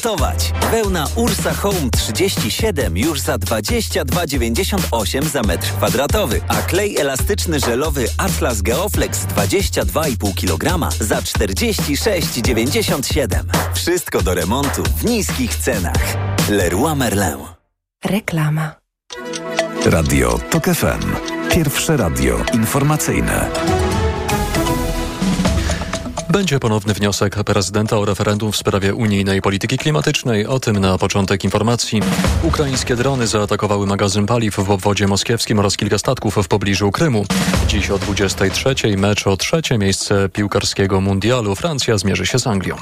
Wełna Ursa Home 37 już za 22,98 za metr kwadratowy, a klej elastyczny żelowy Atlas Geoflex 22,5 kg za 46,97. Wszystko do remontu w niskich cenach. Leroy Merlin. Reklama. Radio TOK FM. Pierwsze radio informacyjne. Będzie ponowny wniosek prezydenta o referendum w sprawie unijnej polityki klimatycznej. O tym na początek informacji. Ukraińskie drony zaatakowały magazyn paliw w obwodzie moskiewskim oraz kilka statków w pobliżu Krymu. Dziś o 23:00 mecz o trzecie miejsce piłkarskiego mundialu. Francja zmierzy się z Anglią.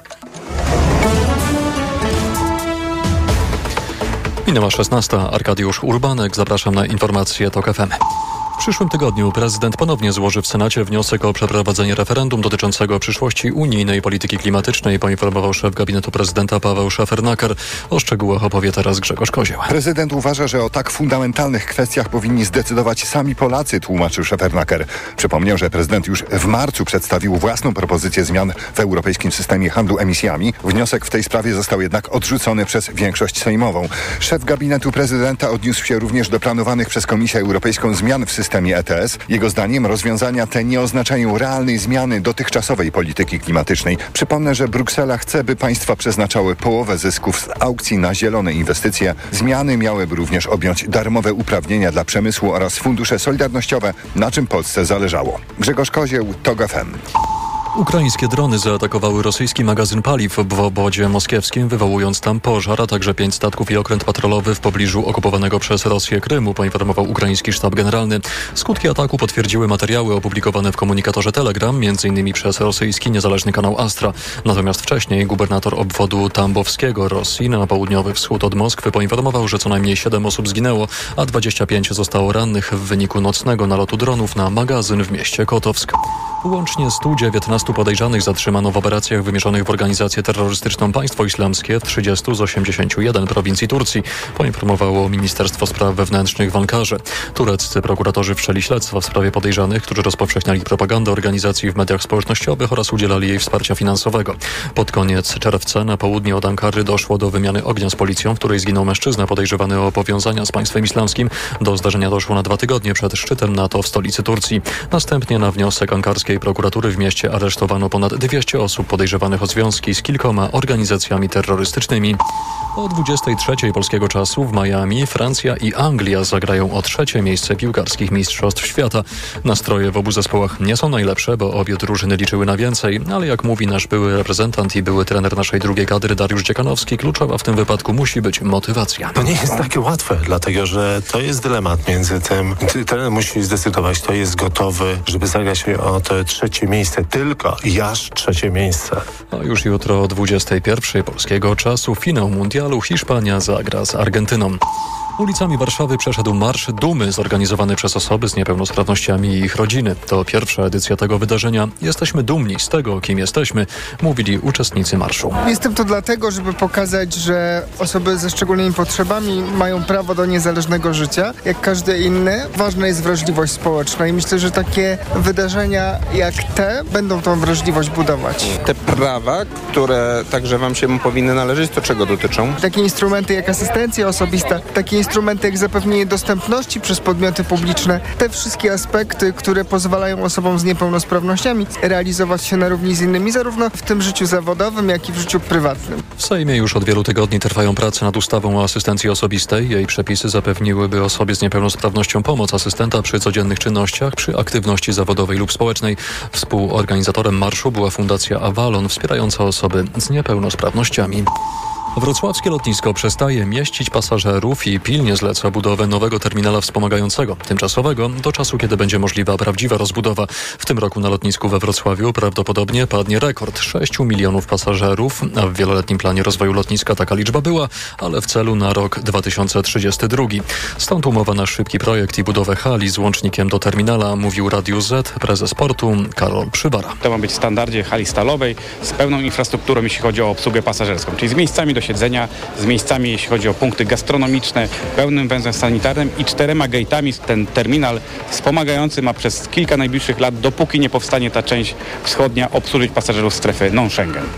Minęła 16:00. Arkadiusz Urbanek. Zapraszam na informacje TOK FM. W przyszłym tygodniu prezydent ponownie złoży w Senacie wniosek o przeprowadzenie referendum dotyczącego przyszłości unijnej polityki klimatycznej, poinformował szef gabinetu prezydenta Paweł Szefernaker. O szczegółach opowie teraz Grzegorz Kozieł. Prezydent uważa, że o tak fundamentalnych kwestiach powinni zdecydować sami Polacy, tłumaczył Szefernaker. Przypomniał, że prezydent już w marcu przedstawił własną propozycję zmian w europejskim systemie handlu emisjami. Wniosek w tej sprawie został jednak odrzucony przez większość sejmową. Szef gabinetu prezydenta odniósł się również do planowanych przez Komisję Europejską zmian w systemie ETS. Jego zdaniem rozwiązania te nie oznaczają realnej zmiany dotychczasowej polityki klimatycznej. Przypomnę, że Bruksela chce, by państwa przeznaczały połowę zysków z aukcji na zielone inwestycje. Zmiany miałyby również objąć darmowe uprawnienia dla przemysłu oraz fundusze solidarnościowe, na czym Polsce zależało. Grzegorz Kozieł, TOK FM. Ukraińskie drony zaatakowały rosyjski magazyn paliw w obwodzie moskiewskim, wywołując tam pożar, a także 5 statków i okręt patrolowy w pobliżu okupowanego przez Rosję Krymu, poinformował ukraiński sztab generalny. Skutki ataku potwierdziły materiały opublikowane w komunikatorze Telegram, m.in. przez rosyjski niezależny kanał Astra. Natomiast wcześniej gubernator obwodu tambowskiego Rosji na południowy wschód od Moskwy poinformował, że co najmniej 7 osób zginęło, a 25 zostało rannych w wyniku nocnego nalotu dronów na magazyn w mieście Kotowsk. Łącznie 119 podejrzanych zatrzymano w operacjach wymierzonych w organizację terrorystyczną Państwo Islamskie w 30 z 81 prowincji Turcji, poinformowało Ministerstwo Spraw Wewnętrznych w Ankarze. Tureccy prokuratorzy wszczęli śledztwo w sprawie podejrzanych, którzy rozpowszechniali propagandę organizacji w mediach społecznościowych oraz udzielali jej wsparcia finansowego. Pod koniec czerwca na południe od Ankary doszło do wymiany ognia z policją, w której zginął mężczyzna podejrzewany o powiązania z Państwem Islamskim. Do zdarzenia doszło na 2 tygodnie przed szczytem NATO w stolicy Turcji. Następnie na wniosek ankarskiej prokuratury w mieście aresztowano ponad 200 osób podejrzewanych o związki z kilkoma organizacjami terrorystycznymi. O 23:00 polskiego czasu w Miami Francja i Anglia zagrają o trzecie miejsce piłkarskich mistrzostw świata. Nastroje w obu zespołach nie są najlepsze, bo obie drużyny liczyły na więcej, ale jak mówi nasz były reprezentant i były trener naszej drugiej kadry Dariusz Dziekanowski, kluczowa w tym wypadku musi być motywacja. To nie jest takie łatwe, dlatego że to jest dylemat między tym. Trener musi zdecydować, kto jest gotowy, żeby zagrać o to trzecie miejsce, tylko i aż trzecie miejsce. A już jutro o 21:00 polskiego czasu finał mundialu. Hiszpania zagra z Argentyną. Ulicami Warszawy przeszedł Marsz Dumy zorganizowany przez osoby z niepełnosprawnościami i ich rodziny. To pierwsza edycja tego wydarzenia. Jesteśmy dumni z tego, kim jesteśmy, mówili uczestnicy marszu. Jestem tu dlatego, żeby pokazać, że osoby ze szczególnymi potrzebami mają prawo do niezależnego życia, jak każdy inny. Ważna jest wrażliwość społeczna i myślę, że takie wydarzenia jak te będą tą wrażliwość budować. Te prawa, które także wam się powinny należeć, to czego dotyczą? Takie instrumenty jak asystencja osobista, takie instrumenty jak zapewnienie dostępności przez podmioty publiczne, te wszystkie aspekty, które pozwalają osobom z niepełnosprawnościami realizować się na równi z innymi, zarówno w tym życiu zawodowym, jak i w życiu prywatnym. W Sejmie już od wielu tygodni trwają prace nad ustawą o asystencji osobistej. Jej przepisy zapewniłyby osobie z niepełnosprawnością pomoc asystenta przy codziennych czynnościach, przy aktywności zawodowej lub społecznej. Współorganizatorem marszu była Fundacja Avalon, wspierająca osoby z niepełnosprawnościami. Wrocławskie lotnisko przestaje mieścić pasażerów i pilnie zleca budowę nowego terminala wspomagającego, tymczasowego, do czasu, kiedy będzie możliwa prawdziwa rozbudowa. W tym roku na lotnisku we Wrocławiu prawdopodobnie padnie rekord 6 milionów pasażerów, a w wieloletnim planie rozwoju lotniska taka liczba była, ale w celu na rok 2032. Stąd umowa na szybki projekt i budowę hali z łącznikiem do terminala, mówił Radiu Z prezes portu Karol Przybara. To ma być w standardzie hali stalowej z pełną infrastrukturą, jeśli chodzi o obsługę pasażerską, czyli z miejscami do siedzenia, z miejscami, jeśli chodzi o punkty gastronomiczne, pełnym węzłem sanitarnym i 4 gate'ami. Ten terminal wspomagający ma przez kilka najbliższych lat, dopóki nie powstanie ta część wschodnia, obsłużyć pasażerów strefy non-Schengen.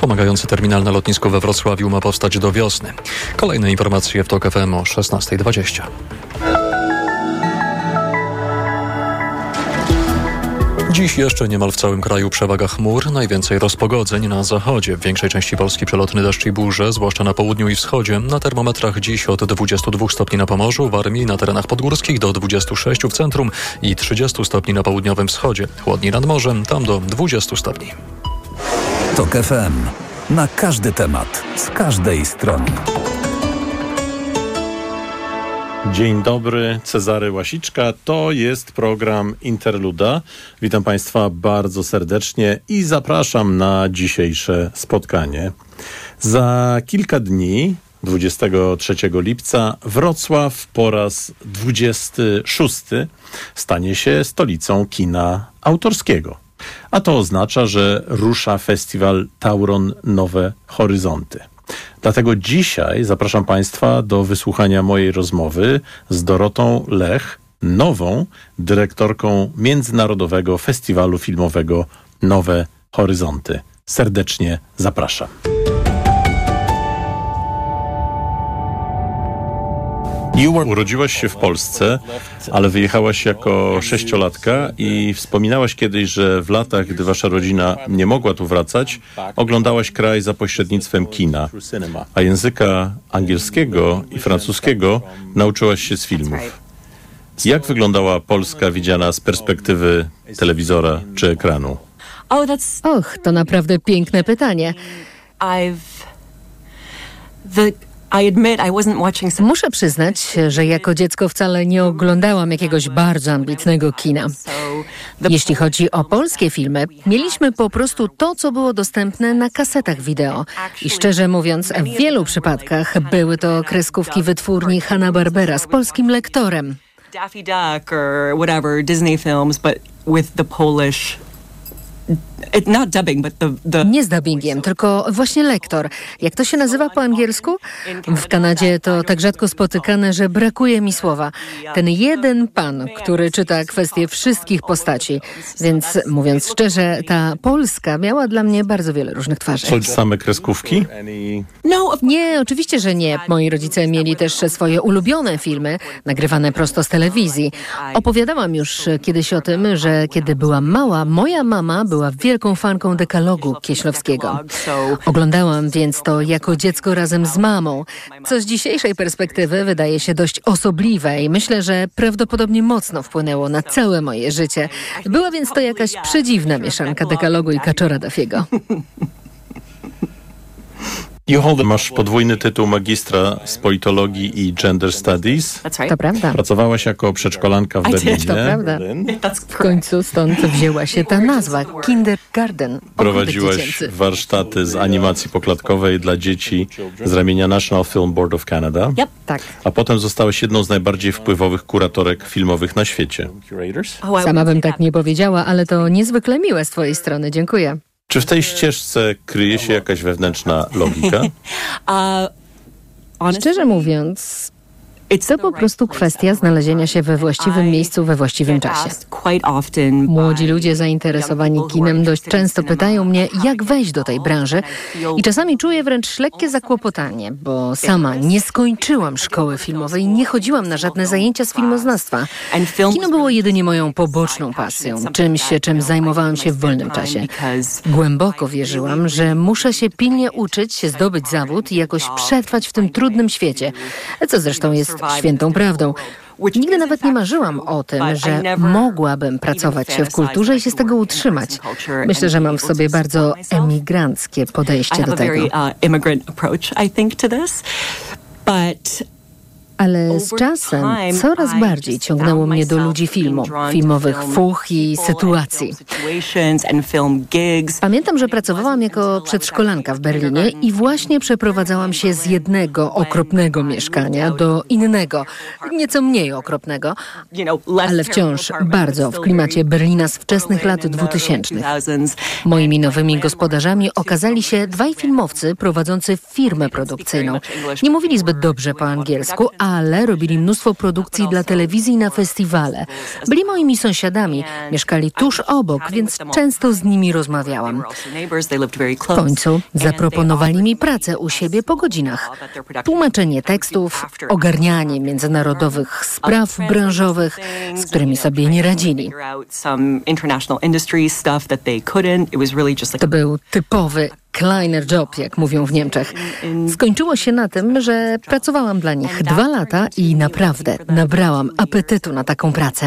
Wspomagający terminal na lotnisku we Wrocławiu ma powstać do wiosny. Kolejne informacje w TOK FM o 16:20. Dziś jeszcze niemal w całym kraju przewaga chmur, najwięcej rozpogodzeń na zachodzie. W większej części Polski przelotny deszcz i burze, zwłaszcza na południu i wschodzie. Na termometrach dziś od 22 stopni na Pomorzu, Warmii, na terenach podgórskich do 26 w centrum i 30 stopni na południowym wschodzie. Chłodniej nad morzem, tam do 20 stopni. TOK FM. Na każdy temat, z każdej strony. Dzień dobry, Cezary Łasiczka. To jest program Interluda. Witam Państwa bardzo serdecznie i zapraszam na dzisiejsze spotkanie. Za kilka dni, 23 lipca, Wrocław po raz 26 stanie się stolicą kina autorskiego. A to oznacza, że rusza festiwal Tauron Nowe Horyzonty. Dlatego dzisiaj zapraszam Państwa do wysłuchania mojej rozmowy z Dorotą Lech, nową dyrektorką Międzynarodowego Festiwalu Filmowego Nowe Horyzonty. Serdecznie zapraszam. Urodziłaś się w Polsce, ale wyjechałaś jako 6-latka i wspominałaś kiedyś, że w latach, gdy wasza rodzina nie mogła tu wracać, oglądałaś kraj za pośrednictwem kina, a języka angielskiego i francuskiego nauczyłaś się z filmów. Jak wyglądała Polska widziana z perspektywy telewizora czy ekranu? Och, to naprawdę piękne pytanie. Muszę przyznać, że jako dziecko wcale nie oglądałam jakiegoś bardzo ambitnego kina. Jeśli chodzi o polskie filmy, mieliśmy po prostu to, co było dostępne na kasetach wideo. I szczerze mówiąc, w wielu przypadkach były to kreskówki wytwórni Hanna-Barbera z polskim lektorem. Daffy Duck or whatever, Disney films, but with the Polish... Not dubbing, but Nie z dubbingiem, tylko właśnie lektor. Jak to się nazywa po angielsku? W Kanadzie to tak rzadko spotykane, że brakuje mi słowa. Ten jeden pan, który czyta kwestie wszystkich postaci. Więc mówiąc szczerze, ta Polska miała dla mnie bardzo wiele różnych twarzy. Są same kreskówki? Nie, oczywiście, że nie. Moi rodzice mieli też swoje ulubione filmy, nagrywane prosto z telewizji. Opowiadałam już kiedyś o tym, że kiedy byłam mała, moja mama była wielką fanką dekalogu Kieślowskiego. Oglądałam więc to jako dziecko razem z mamą, co z dzisiejszej perspektywy wydaje się dość osobliwe i myślę, że prawdopodobnie mocno wpłynęło na całe moje życie. Była więc to jakaś przedziwna mieszanka dekalogu i Kaczora Duffiego. Masz podwójny tytuł magistra z politologii i gender studies. To prawda. Pracowałaś jako przedszkolanka w Berlinie. To prawda. W końcu stąd wzięła się ta nazwa, kindergarten. Prowadziłaś warsztaty z animacji poklatkowej dla dzieci z ramienia National Film Board of Canada. Tak. A potem zostałaś jedną z najbardziej wpływowych kuratorek filmowych na świecie. Sama bym tak nie powiedziała, ale to niezwykle miłe z twojej strony. Dziękuję. Czy w tej ścieżce kryje się jakaś wewnętrzna logika? Szczerze mówiąc, to po prostu kwestia znalezienia się we właściwym miejscu we właściwym czasie. Młodzi ludzie zainteresowani kinem dość często pytają mnie, jak wejść do tej branży i czasami czuję wręcz lekkie zakłopotanie, bo sama nie skończyłam szkoły filmowej, nie chodziłam na żadne zajęcia z filmoznawstwa. Kino było jedynie moją poboczną pasją, czymś, czym zajmowałam się w wolnym czasie. Głęboko wierzyłam, że muszę się pilnie uczyć, zdobyć zawód i jakoś przetrwać w tym trudnym świecie, co zresztą jest świętą prawdą. Nigdy nawet nie marzyłam o tym, że mogłabym pracować w kulturze i się z tego utrzymać. Myślę, że mam w sobie bardzo emigranckie podejście do tego. Ale z czasem coraz bardziej ciągnęło mnie do ludzi filmu, filmowych fuch i sytuacji. Pamiętam, że pracowałam jako przedszkolanka w Berlinie i właśnie przeprowadzałam się z jednego okropnego mieszkania do innego, nieco mniej okropnego, ale wciąż bardzo w klimacie Berlina z wczesnych lat 2000. Moimi nowymi gospodarzami okazali się dwaj filmowcy prowadzący firmę produkcyjną. Nie mówili zbyt dobrze po angielsku, a ale robili mnóstwo produkcji dla telewizji na festiwale. Byli moimi sąsiadami, mieszkali tuż obok, więc często z nimi rozmawiałam. W końcu zaproponowali mi pracę u siebie po godzinach. Tłumaczenie tekstów, ogarnianie międzynarodowych spraw branżowych, z którymi sobie nie radzili. To był typowy kleiner job, jak mówią w Niemczech. Skończyło się na tym, że pracowałam dla nich 2 lata i naprawdę nabrałam apetytu na taką pracę.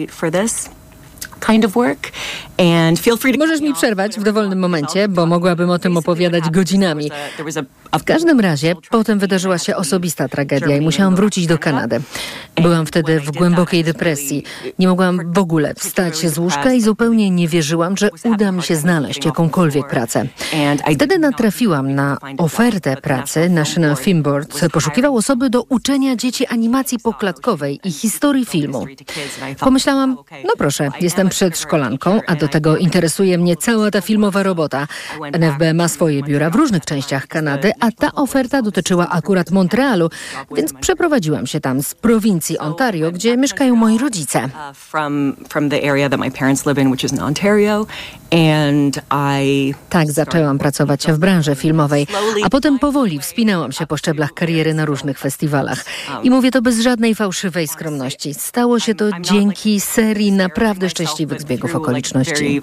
Możesz mi przerwać w dowolnym momencie, bo mogłabym o tym opowiadać godzinami. W każdym razie potem wydarzyła się osobista tragedia i musiałam wrócić do Kanady. Byłam wtedy w głębokiej depresji. Nie mogłam w ogóle wstać z łóżka i zupełnie nie wierzyłam, że uda mi się znaleźć jakąkolwiek pracę. Wtedy natrafiłam na ofertę pracy. National Film Board poszukiwał osoby do uczenia dzieci animacji poklatkowej i historii filmu. Pomyślałam, no proszę, jestem przedszkolanką, a do tego interesuje mnie cała ta filmowa robota. NFB ma swoje biura w różnych częściach Kanady, a ta oferta dotyczyła akurat Montrealu, więc przeprowadziłam się tam z prowincji Ontario, gdzie mieszkają moi rodzice. Tak zaczęłam pracować w branży filmowej, a potem powoli wspinałam się po szczeblach kariery na różnych festiwalach. I mówię to bez żadnej fałszywej skromności. Stało się to dzięki serii naprawdę szczęśliwych zbiegów okoliczności.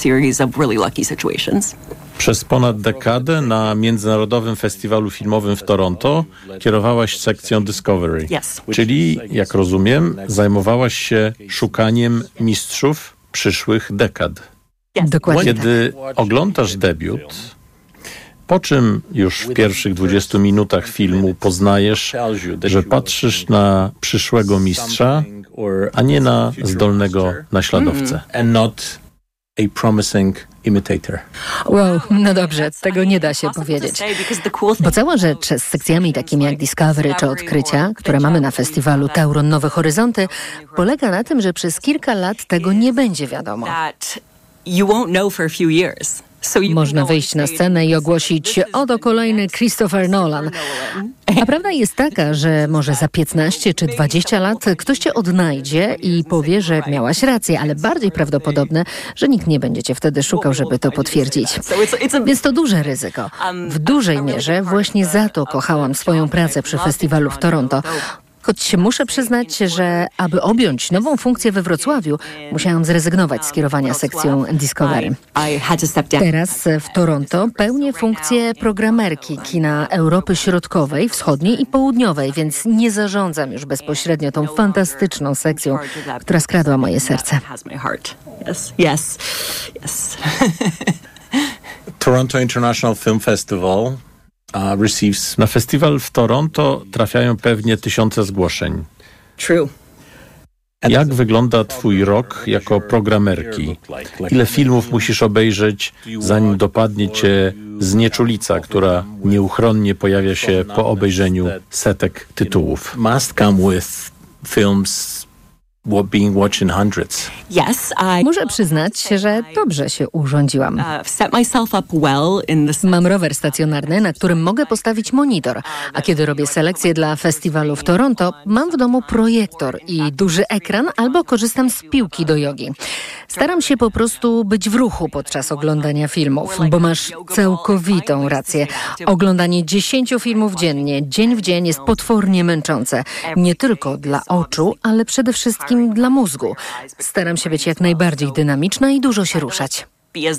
Przez ponad dekadę na Międzynarodowym Festiwalu Filmowym w Toronto kierowałaś sekcją Discovery, czyli, jak rozumiem, zajmowałaś się szukaniem mistrzów przyszłych dekad. Dokładnie. Kiedy oglądasz debiut, po czym już w pierwszych 20 minutach filmu poznajesz, że patrzysz na przyszłego mistrza, a nie na zdolnego naśladowcę. And not a promising imitator. Wow, no dobrze, tego nie da się powiedzieć. Bo cała rzecz z sekcjami takimi jak Discovery czy Odkrycia, które mamy na festiwalu Tauron Nowe Horyzonty, polega na tym, że przez kilka lat tego nie będzie wiadomo. Można wyjść na scenę i ogłosić: oto kolejny Christopher Nolan. A prawda jest taka, że może za 15 czy 20 lat ktoś cię odnajdzie i powie, że miałaś rację, ale bardziej prawdopodobne, że nikt nie będzie cię wtedy szukał, żeby to potwierdzić. Więc to duże ryzyko. W dużej mierze właśnie za to kochałam swoją pracę przy festiwalu w Toronto. Choć muszę przyznać, że aby objąć nową funkcję we Wrocławiu, musiałam zrezygnować z kierowania sekcją Discovery. Teraz w Toronto pełnię funkcję programerki kina Europy Środkowej, Wschodniej i Południowej, więc nie zarządzam już bezpośrednio tą fantastyczną sekcją, która skradła moje serce. Toronto International Film Festival na festiwal w Toronto trafiają pewnie tysiące zgłoszeń. Jak wygląda twój rok jako programerki? Ile filmów musisz obejrzeć, zanim dopadnie cię znieczulica, która nieuchronnie pojawia się po obejrzeniu setek tytułów? Must come with films being watched in hundreds. Muszę przyznać, że dobrze się urządziłam. Mam rower stacjonarny, na którym mogę postawić monitor, a kiedy robię selekcję dla festiwalu w Toronto, mam w domu projektor i duży ekran albo korzystam z piłki do jogi. Staram się po prostu być w ruchu podczas oglądania filmów, bo masz całkowitą rację. Oglądanie 10 filmów dziennie, dzień w dzień jest potwornie męczące. Nie tylko dla oczu, ale przede wszystkim dla mózgu. Staram się być jak najbardziej dynamiczna i dużo się ruszać.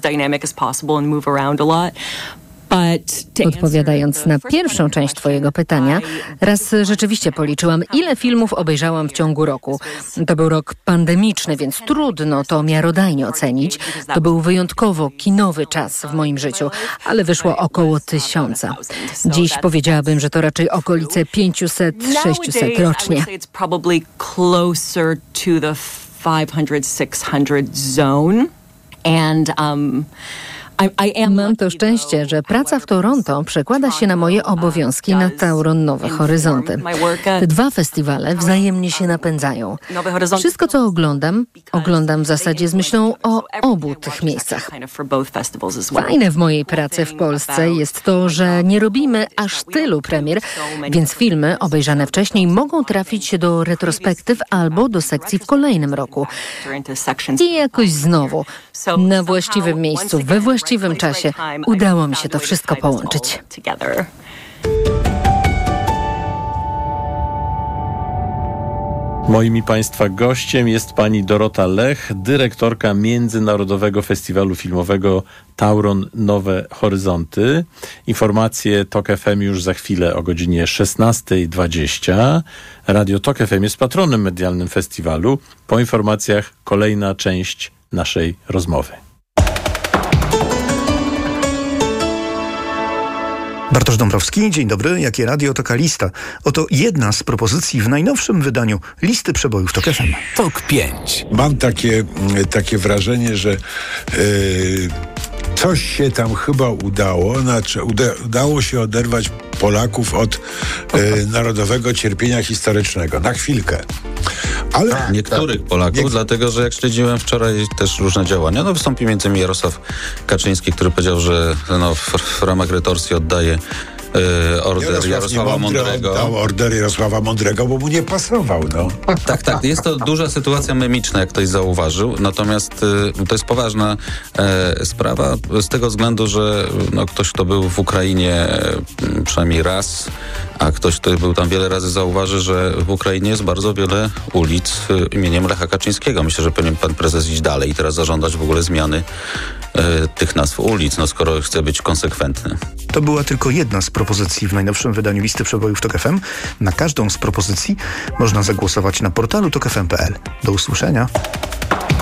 Odpowiadając na pierwszą część twojego pytania, raz rzeczywiście policzyłam, ile filmów obejrzałam w ciągu roku. To był rok pandemiczny, więc trudno to miarodajnie ocenić. To był wyjątkowo kinowy czas w moim życiu, ale wyszło około 1000. Dziś powiedziałabym, że to raczej okolice 500-600 rocznie. 500-600 zone. And Mam to szczęście, że praca w Toronto przekłada się na moje obowiązki na Tauron Nowe Horyzonty. Te dwa festiwale wzajemnie się napędzają. Wszystko, co oglądam w zasadzie z myślą o obu tych miejscach. Fajne w mojej pracy w Polsce jest to, że nie robimy aż tylu premier, więc filmy obejrzane wcześniej mogą trafić do retrospektyw albo do sekcji w kolejnym roku. I jakoś znowu, na właściwym miejscu, we właściwym czasie udało mi się to wszystko połączyć. Moim i Państwa gościem jest pani Dorota Lech, dyrektorka Międzynarodowego Festiwalu Filmowego Tauron Nowe Horyzonty. Informacje TOK FM już za chwilę o godzinie 16:20. Radio TOK FM jest patronem medialnym festiwalu. Po informacjach kolejna część naszej rozmowy. Bartosz Dąbrowski, dzień dobry. Jakie radio, taka lista. Oto jedna z propozycji w najnowszym wydaniu listy przebojów TOK FM. TOK 5. Mam takie wrażenie, że coś się tam chyba udało. Znaczy, udało się oderwać Polaków od narodowego cierpienia historycznego. Na chwilkę. Ale niektórych Polaków, dlatego że jak śledziłem wczoraj też różne działania, wystąpił między innymi Jarosław Kaczyński, który powiedział, że w ramach retorsji oddaje order Jarosława Mądrego. Oddał order Jarosława Mądrego, bo mu nie pasował. Tak. Jest to duża sytuacja memiczna, jak ktoś zauważył. Natomiast to jest poważna sprawa z tego względu, że ktoś, kto był w Ukrainie przynajmniej raz, a ktoś, kto był tam wiele razy, zauważy, że w Ukrainie jest bardzo wiele ulic imieniem Lecha Kaczyńskiego. Myślę, że powinien pan prezes iść dalej i teraz zażądać w ogóle zmiany tych nazw ulic, skoro chce być konsekwentny. To była tylko jedna z propozycji w najnowszym wydaniu listy przebojów TOK FM. Na każdą z propozycji można zagłosować na portalu tokfm.pl. Do usłyszenia.